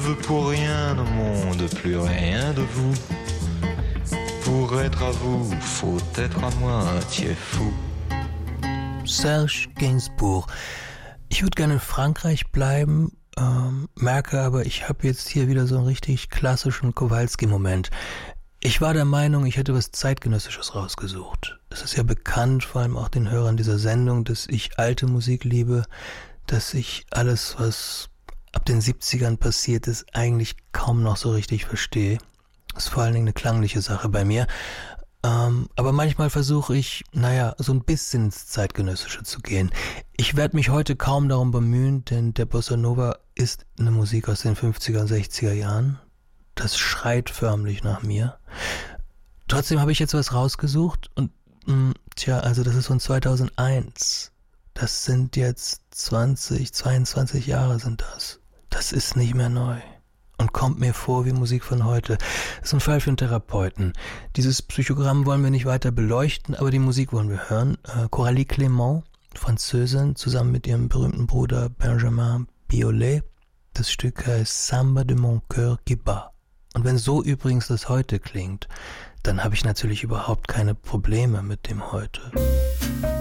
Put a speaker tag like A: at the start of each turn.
A: veux pour rien au monde, plus rien de vous. Pour être à vous, faut être à moitié fou.
B: Serge Gainsbourg. Ich würde gerne in Frankreich bleiben, merke aber, ich habe jetzt hier wieder so einen richtig klassischen Kowalski-Moment. Ich war der Meinung, ich hätte was Zeitgenössisches rausgesucht. Es ist ja bekannt, vor allem auch den Hörern dieser Sendung, dass ich alte Musik liebe, dass ich alles, was ab den 70ern passiert ist, eigentlich kaum noch so richtig verstehe. Das ist vor allen Dingen eine klangliche Sache bei mir. Aber manchmal versuche ich, so ein bisschen ins Zeitgenössische zu gehen. Ich werde mich heute kaum darum bemühen, denn der Bossa Nova ist eine Musik aus den 50er und 60er Jahren. Das schreit förmlich nach mir. Trotzdem habe ich jetzt was rausgesucht und, das ist von 2001. Das sind jetzt 22 Jahre sind das. Das ist nicht mehr neu und kommt mir vor wie Musik von heute. Das ist ein Fall für einen Therapeuten. Dieses Psychogramm wollen wir nicht weiter beleuchten, aber die Musik wollen wir hören. Coralie Clément, Französin, zusammen mit ihrem berühmten Bruder Benjamin Biolay. Das Stück heißt Samba de mon cœur qui bat. Und wenn so übrigens das heute klingt, dann habe ich natürlich überhaupt keine Probleme mit dem heute.